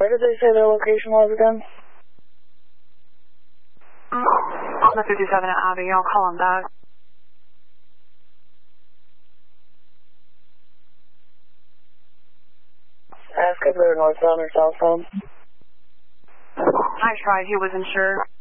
Where did they say their location was again? On the 57 at Abbey. I'll call them back. Ask if they were northbound or southbound. I tried. He wasn't sure.